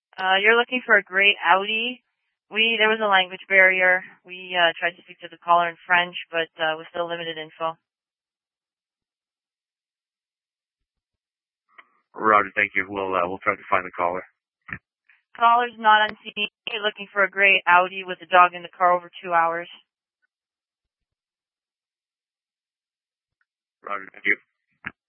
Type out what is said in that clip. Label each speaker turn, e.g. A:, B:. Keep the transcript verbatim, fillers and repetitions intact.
A: Uh, you're looking for a gray Audi. We There was a language barrier. We uh, tried to speak to the caller in French, but uh, with still limited info.
B: Roger, thank you. We'll uh, we'll try to find the caller.
A: Caller's not on scene. You're looking for a gray Audi with a dog in the car over two hours.
B: Roger, thank you.